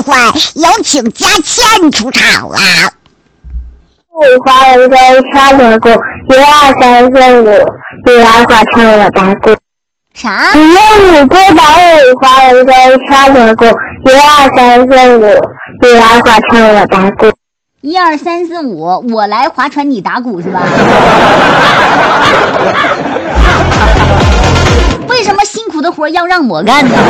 快，有请佳倩出场了。 华人歌敲锣鼓，1、2、3、4、5，女儿花唱我打鼓。 啥 1、5、歌打5，华人歌敲锣鼓，1、2、3、4、5，女儿花唱我打鼓。 1、2、3、4、5，我来划船你打鼓是吧？为什么辛苦的活要让我干呢？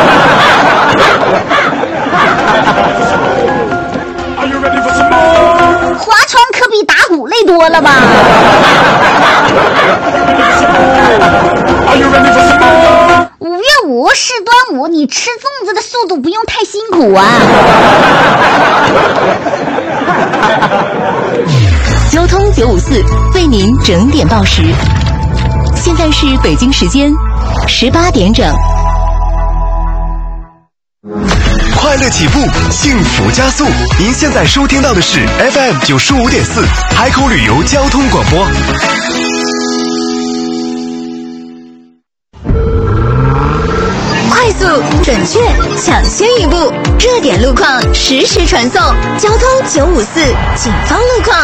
划船可比打鼓累多了吧？5月5是端午，你吃粽子的速度不用太辛苦啊。 交通954为您整点报时，现在是北京时间18点整。 快乐起步，幸福加速。您现在收听到的是 FM 95.4海口旅游交通广播。 快速、准确、抢先一步，热点路况实时传送。交通954警方路况。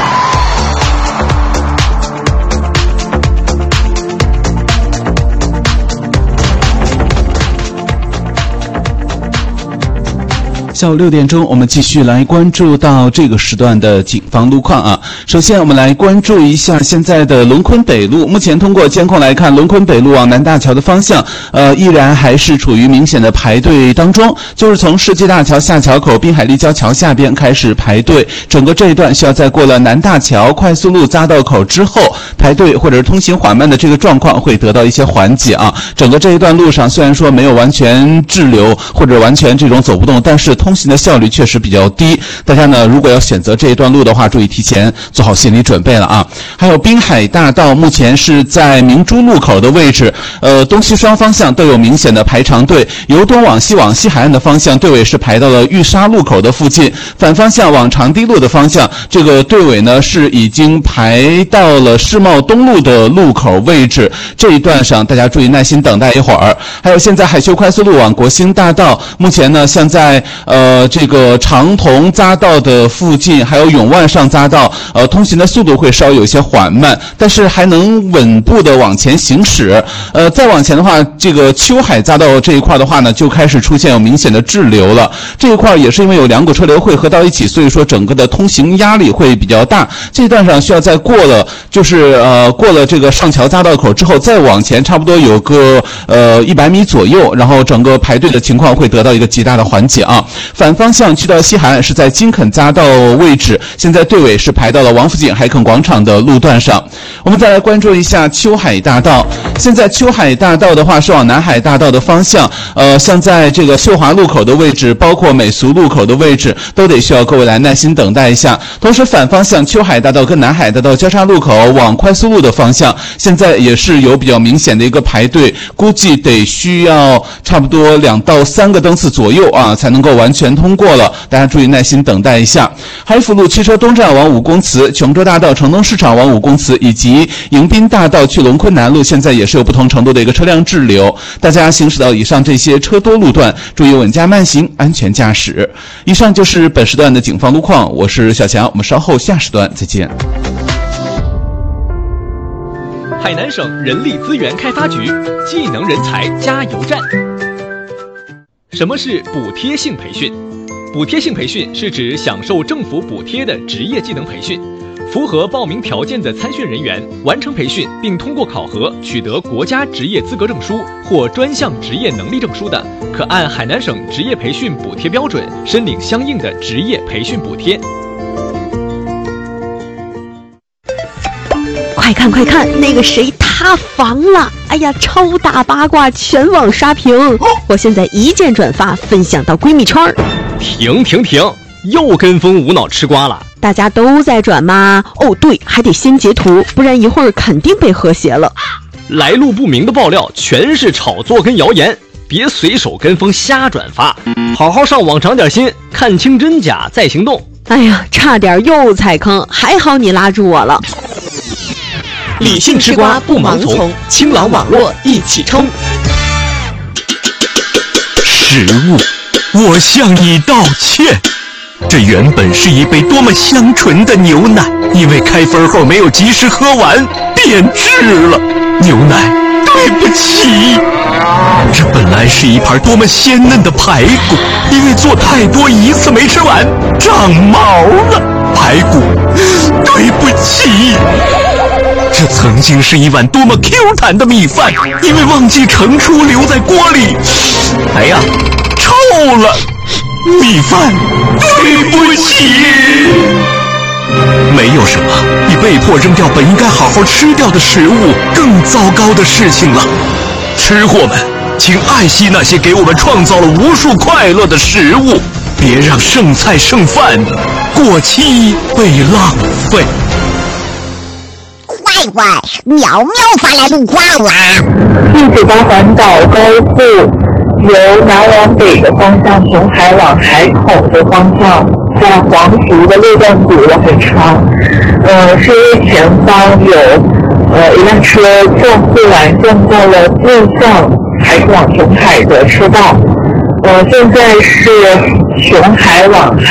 下午6点钟，我们继续来关注到这个时段的警方路况啊。首先，我们来关注一下现在的龙昆北路。目前通过监控来看，龙昆北路往南大桥的方向，依然还是处于明显的排队当中。就是从世纪大桥下桥口滨海立交桥下边开始排队，整个这一段需要在过了南大桥快速路匝道口之后，排队或者是通行缓慢的这个状况会得到一些缓解啊。整个这一段路上虽然说没有完全滞留或者完全这种走不动，但是通行的效率确实比较低，大家呢如果要选择这一段路的话，注意提前做好心理准备了啊。还有滨海大道目前是在明珠路口的位置，东西双方向都有明显的排长队，由东往西往西海岸的方向队尾是排到了玉沙路口的附近，反方向往长堤路的方向，这个队尾呢是已经排到了世贸东路的路口位置，这一段上大家注意耐心等待一会儿。还有现在海秀快速路往国兴大道，目前呢像在这个长桐匝道的附近，还有永万上匝道，通行的速度会稍有些缓慢，但是还能稳步的往前行驶。再往前的话，这个秋海匝道这一块的话呢，就开始出现有明显的滞留了。这一块也是因为有2股车流汇合到一起，所以说整个的通行压力会比较大。这一段上需要在过了过了这个上桥匝道口之后，再往前差不多有个100米左右，然后整个排队的情况会得到一个极大的缓解啊。反方向去到西海岸是在金垦匝道位置，现在队尾是排到了王府井海垦广场的路段上。我们再来关注一下秋海大道，现在秋海大道的话是往南海大道的方向，像在这个秀华路口的位置，包括美俗路口的位置，都得需要各位来耐心等待一下。同时反方向秋海大道跟南海大道交叉路口往快速路的方向，现在也是有比较明显的一个排队，估计得需要差不多2到3个灯次左右啊，才能够完全通过了，大家注意耐心等待一下。海辅路汽车东站往5公祠，琼州大道城东市场往5公祠，以及迎宾大道去龙昆南路，现在也是有不同程度的一个车辆滞留。大家行驶到以上这些车多路段，注意稳驾慢行，安全驾驶。以上就是本时段的警方路况，我是小强，我们稍后下时段再见。 海南省人力资源开发局技能人才加油站。什么是补贴性培训？补贴性培训是指享受政府补贴的职业技能培训，符合报名条件的参训人员完成培训并通过考核取得国家职业资格证书或专项职业能力证书的，可按海南省职业培训补贴标准申领相应的职业培训补贴。 快看快看，那个谁塌房了！哎呀，超大八卦，全网刷屏！我现在一键转发分享到闺蜜圈。 停，又跟风无脑吃瓜了。 大家都在转吗？哦对，还得先截图，不然一会儿肯定被和谐了。 来路不明的爆料全是炒作跟谣言，别随手跟风瞎转发，好好上网长点心，看清真假再行动。 哎呀，差点又踩坑，还好你拉住我了。 理性吃瓜不盲从，清朗网络一起冲。 食物， 我向你道歉。这原本是一杯多么香醇的牛奶，因为开封后没有及时喝完，变质了。牛奶，对不起。这本来是一盘多么鲜嫩的排骨，因为做太多一次没吃完，长毛了。排骨，对不起。这曾经是一碗多么 Q 弹的米饭，因为忘记盛出留在锅里，哎呀，臭了。米饭，对不起。没有什么比被迫扔掉本应该好好吃掉的食物更糟糕的事情了。吃货们，请爱惜那些给我们创造了无数快乐的食物，别让剩菜剩饭过期被浪费。 快快，苗苗发来路况啦！ 一直到环岛高速由南往北的方向，从海往海口的方向，在黄石的路段堵得很长。是因为前方有一辆车撞护栏撞到了路上海往琼海的车道。现在是琼海往海